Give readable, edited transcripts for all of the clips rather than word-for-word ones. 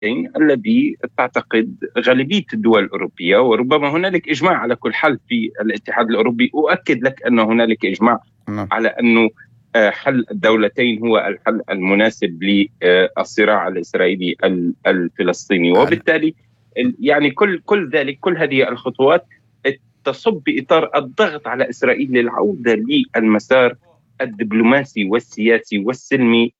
الذي تعتقد غالبية الدول الأوروبية، وربما هنالك إجماع على كل حال في الاتحاد الأوروبي. أؤكد لك أن هنالك إجماع على أنه حل الدولتين هو الحل المناسب للصراع الإسرائيلي الفلسطيني. وبالتالي يعني كل ذلك، كل هذه الخطوات تصب بإطار الضغط على إسرائيل للعودة للمسار الدبلوماسي والسياسي والسلمي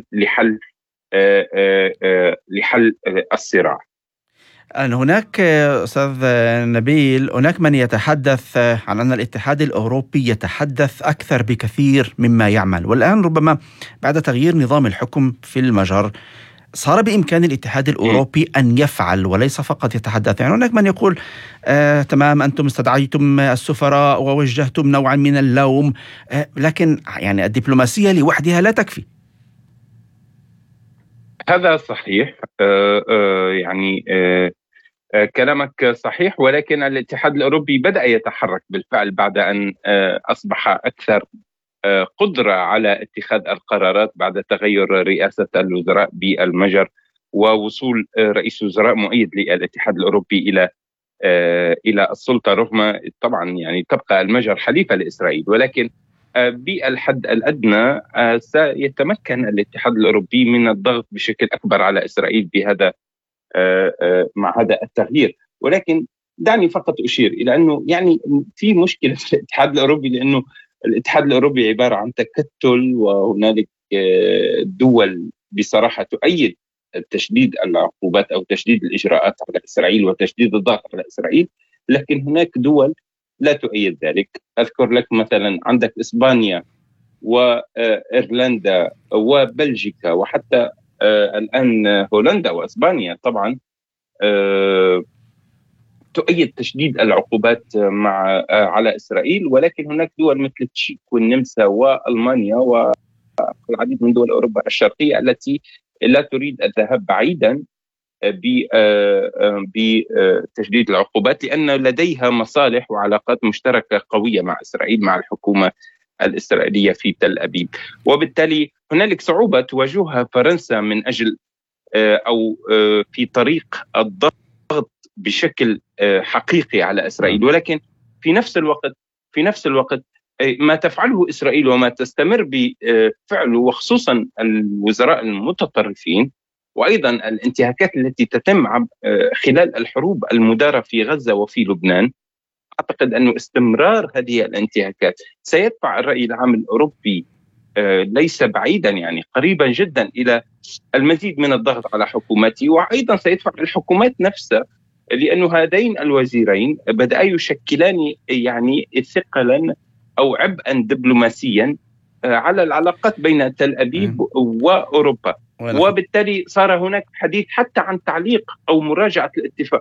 لحل الصراع. هناك أستاذ نبيل، هناك من يتحدث عن أن الاتحاد الأوروبي يتحدث أكثر بكثير مما يعمل، والآن ربما بعد تغيير نظام الحكم في المجر صار بإمكان الاتحاد الأوروبي أن يفعل وليس فقط يتحدث. يعني هناك من يقول تمام، أنتم استدعيتم السفراء ووجهتم نوعا من اللوم، لكن يعني الدبلوماسية لوحدها لا تكفي. هذا صحيح، يعني كلامك صحيح، ولكن الاتحاد الأوروبي بدأ يتحرك بالفعل بعد أن أصبح أكثر قدرة على اتخاذ القرارات بعد تغير رئاسة الوزراء بالمجر ووصول رئيس وزراء مؤيد للاتحاد الأوروبي إلى السلطة، رغم طبعا يعني تبقى المجر حليفة لإسرائيل، ولكن بالحد الأدنى سيتمكن الاتحاد الأوروبي من الضغط بشكل أكبر على إسرائيل بهذا مع هذا التغيير. ولكن دعني فقط أشير إلى أنه يعني في مشكلة في الاتحاد الأوروبي، لأنه الاتحاد الأوروبي عبارة عن تكتل، وهنالك دول بصراحة تؤيد تشديد العقوبات أو تشديد الإجراءات على إسرائيل وتشديد الضغط على إسرائيل، لكن هناك دول لا تؤيد ذلك. أذكر لك مثلا عندك إسبانيا وإيرلندا وبلجيكا وحتى الآن هولندا وإسبانيا طبعا تؤيد تشديد العقوبات على إسرائيل، ولكن هناك دول مثل التشيك والنمسا وألمانيا والعديد من دول أوروبا الشرقية التي لا تريد الذهاب بعيدا بتشديد العقوبات، لأن لديها مصالح وعلاقات مشتركة قوية مع إسرائيل، مع الحكومة الإسرائيلية في تل أبيب. وبالتالي هنالك صعوبة تواجهها فرنسا من أجل أو في طريق الضغط بشكل حقيقي على إسرائيل. ولكن في نفس الوقت ما تفعله إسرائيل وما تستمر بفعله، وخصوصا الوزراء المتطرفين، وأيضا الانتهاكات التي تتم خلال الحروب المدارة في غزة وفي لبنان، أعتقد أن استمرار هذه الانتهاكات سيدفع الرأي العام الأوروبي ليس بعيدا، يعني قريبا جدا، إلى المزيد من الضغط على حكومته، وأيضا سيدفع الحكومات نفسها، لأن هذين الوزيرين بدأ يشكلان يعني ثقلا أو عبئا دبلوماسيا على العلاقات بين تل أبيب وأوروبا. وبالتالي صار هناك حديث حتى عن تعليق أو مراجعة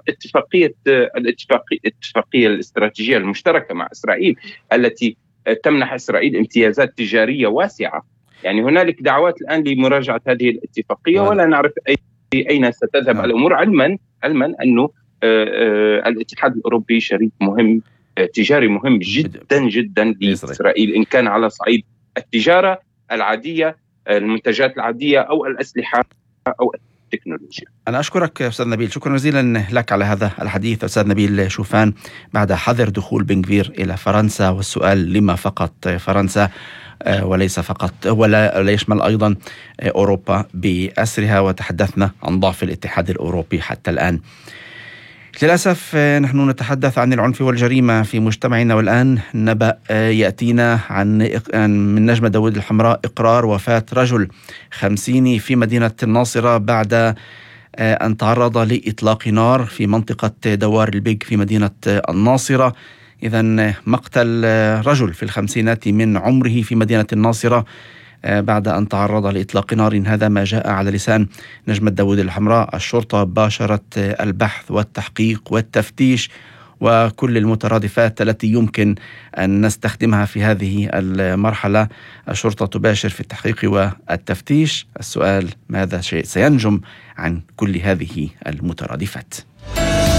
الاتفاقية الاستراتيجية المشتركة مع إسرائيل التي تمنح إسرائيل امتيازات تجارية واسعة. يعني هنالك دعوات الآن لمراجعة هذه الاتفاقية، ولا نعرف أين ستذهب الأمور، علما أنه الاتحاد الأوروبي شريك مهم تجاري مهم جدا جدا لإسرائيل، إن كان على صعيد التجارة العادية، المنتجات العادية أو الأسلحة أو التكنولوجيا. أنا أشكرك أستاذ نبيل، شكرا جزيلا لك على هذا الحديث. أستاذ نبيل شوفان، بعد حظر دخول بن غفير إلى فرنسا، والسؤال لما فقط فرنسا وليس فقط، ولا يشمل أيضا أوروبا بأسرها، وتحدثنا عن ضعف الاتحاد الأوروبي حتى الآن. للأسف نحن نتحدث عن العنف والجريمة في مجتمعنا، والآن نبأ يأتينا من نجمة داود الحمراء إقرار وفاة رجل 50 في مدينة الناصرة بعد أن تعرض لإطلاق نار في منطقة دوار البيج في مدينة الناصرة. إذن مقتل رجل في الخمسينات من عمره في مدينة الناصرة بعد أن تعرض لإطلاق نار، هذا ما جاء على لسان نجمة داود الحمراء. الشرطة باشرت البحث والتحقيق والتفتيش وكل المترادفات التي يمكن أن نستخدمها في هذه المرحلة. الشرطة تباشر في التحقيق والتفتيش. السؤال: ماذا سينجم عن كل هذه المترادفات؟